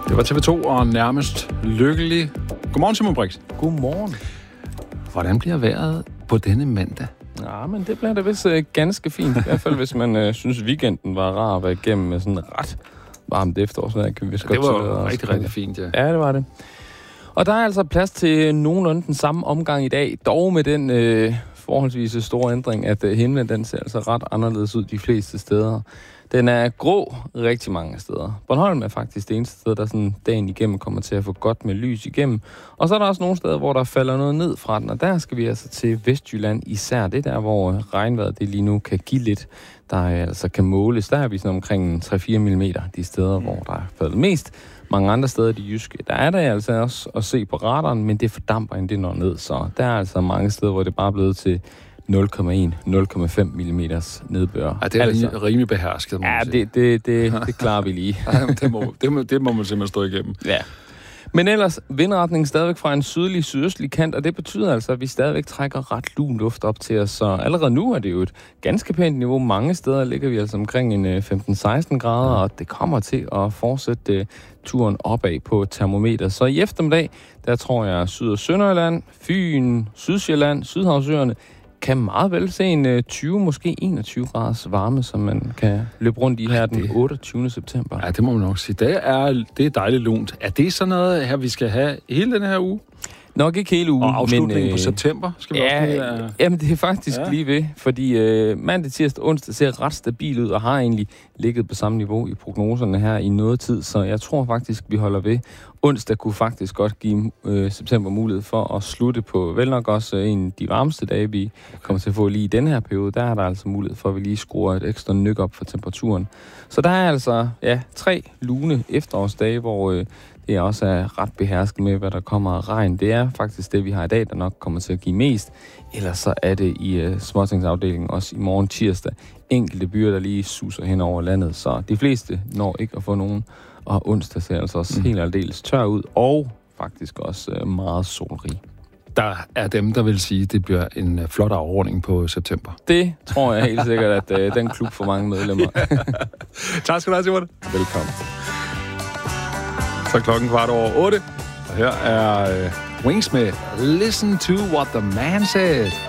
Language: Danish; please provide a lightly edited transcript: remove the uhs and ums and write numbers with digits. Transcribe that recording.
Det var TV2 og nærmest lykkelig. Godmorgen, Simon Brix. Godmorgen. Hvordan bliver vejret på denne mandag? Ja, men det bliver da vist ganske fint. I hvert fald, hvis man synes, weekenden var rar at være igennem med sådan ret varmt efterår. Så kan vi vist det godt var rigtig fint, ja. Ja, det var det. Og der er altså plads til nogenlunde den samme omgang i dag, dog med den forholdsvis store ændring, at himlen den ser altså ret anderledes ud de fleste steder. Den er grå rigtig mange steder. Bornholm er faktisk det eneste sted, der sådan dagen igennem kommer til at få godt med lys igennem. Og så er der også nogle steder, hvor der falder noget ned fra den, og der skal vi altså til Vestjylland især. Det der, hvor regnvejret det lige nu kan give lidt, der altså kan måles. Der er vi sådan omkring 3-4 mm de steder, hvor der er faldet mest. Mange andre steder i de jyske, der er der altså også at se på radaren, men det fordamper end det når ned. Så der er altså mange steder, hvor det bare er blevet til 0,1-0,5 mm nedbør. Ja, det er altså rimelig behersket, må man sige. Det klarer vi lige. det må man simpelthen stå igennem. Ja. Men ellers vindretningen stadigvæk fra en sydøstlig kant, og det betyder altså, at vi stadigvæk trækker ret lun luft op til os. Så allerede nu er det jo et ganske pænt niveau. Mange steder ligger vi altså omkring en 15-16 grader, og det kommer til at fortsætte turen opad på termometer. Så i eftermiddag, der tror jeg Syd- og Sønderjylland, Fyn, Sydsjælland, Sydhavsøerne, kan meget vel se en 20, måske 21 graders varme, som man kan løbe rundt i her den 28. september. Ja, det må man nok sige. Det er dejligt lunt. Er det sådan noget her, vi skal have hele den her uge? Nok ikke hele ugen. Og afslutningen på september skal vi også jamen, det er faktisk lige ved, fordi mandag, tirsdag, onsdag ser ret stabil ud, og har egentlig ligget på samme niveau i prognoserne her i noget tid, så jeg tror faktisk, vi holder ved. Onsdag kunne faktisk godt give september mulighed for at slutte på vel nok også en af de varmeste dage, vi kommer til at få lige i den her periode. Der er der altså mulighed for, at vi lige skruer et ekstra nyk op for temperaturen. Så der er altså 3 lune efterårsdage, hvor det også er ret behersket med, hvad der kommer af regn. Det er faktisk det, vi har i dag, der nok kommer til at give mest. Ellers så er det i småtingsafdelingen også i morgen tirsdag enkelte byer, der lige suser hen over landet. Så de fleste når ikke at få nogen. Og onsdag ser altså også helt aldeles tør ud, og faktisk også meget solrig. Der er dem, der vil sige, at det bliver en flot afrunding på september. Det tror jeg helt sikkert, at den klub får mange medlemmer. Tak skal du have, Simon. Velkommen. Så klokken 7:15, og her er Wings med Listen to What the Man Said.